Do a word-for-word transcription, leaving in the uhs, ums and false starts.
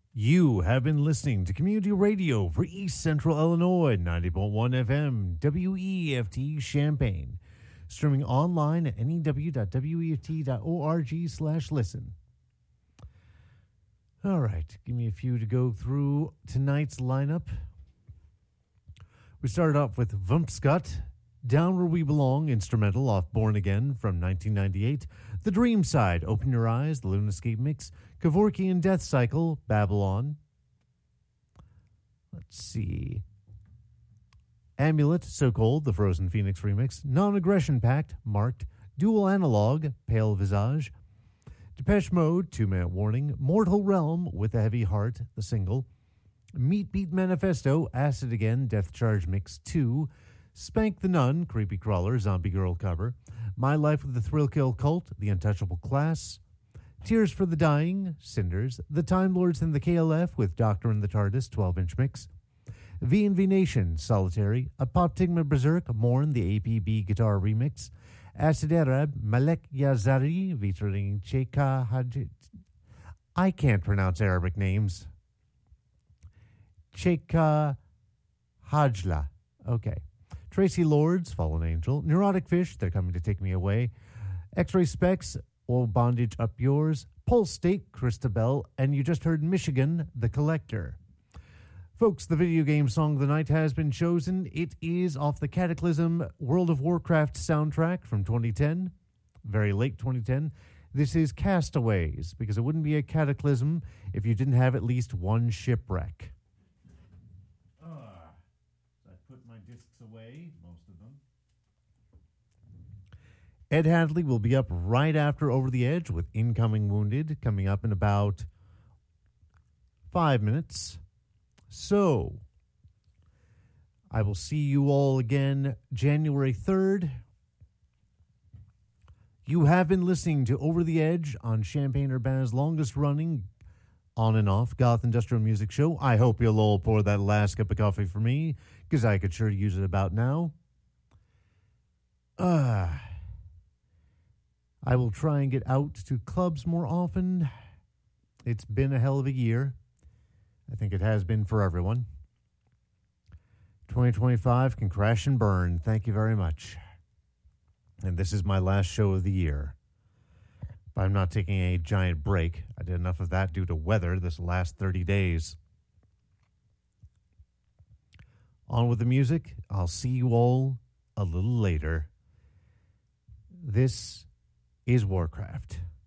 You have been listening to Community Radio for East Central Illinois, ninety point one F M, W E F T Champaign. Streaming online at N E W dot W E F T dot org slash listen. All right, give me a few to go through tonight's lineup. We started off with Vumpscott, Down Where We Belong, instrumental off Born Again from nineteen ninety-eight. The Dream Side, Open Your Eyes, the Lunarscape mix. Kevorkian Death Cycle, Babylon. Let's see. Amulet, So Cold, the Frozen Phoenix remix. Non-Aggression Pact, Marked. Dual Analog, Pale Visage. Depeche Mode, Two Minute Warning. Mortal Realm, With a Heavy Heart, the single. Meat Beat Manifesto, Acid Again, Death Charge Mix two. Spank the Nun, Creepy Crawler, Zombie Girl cover. My Life with the Thrill Kill Cult, The Untouchable Class. Tears for the Dying, Cinders. The Time Lords and the K L F with Doctor and the TARDIS, twelve-inch mix. V and V Nation, Solitary. Apoptygma Berserk, Mourn, the A P B guitar remix. Acid Arab, Malek Yazari, featuring Cheka Haj... I can't pronounce Arabic names. Cheka Hajla. Okay. Tracy Lords, Fallen Angel. Neurotic Fish, They're Coming to Take Me Away. X-Ray Specs, All Bondage Up Yours. Pulse State, Christabel. And you just heard Michigan, The Collector. Folks, the video game song of the night has been chosen. It is off the Cataclysm World of Warcraft soundtrack from twenty ten. Very late twenty ten. This is Castaways, because it wouldn't be a cataclysm if you didn't have at least one shipwreck. Away, most of them. Ed Hadley will be up right after Over the Edge with Incoming Wounded, coming up in about five minutes. So, I will see you all again January third. You have been listening to Over the Edge on Champaign-Urbana's longest running on and off goth industrial music show. I hope you'll all pour that last cup of coffee for me, because I could sure use it about now. Uh, I will try and get out to clubs more often. It's been a hell of a year. I think it has been for everyone. twenty twenty-five can crash and burn. Thank you very much. And this is my last show of the year. But I'm not taking a giant break. I did enough of that due to weather this last thirty days. On with the music. I'll see you all a little later. This is Warcraft.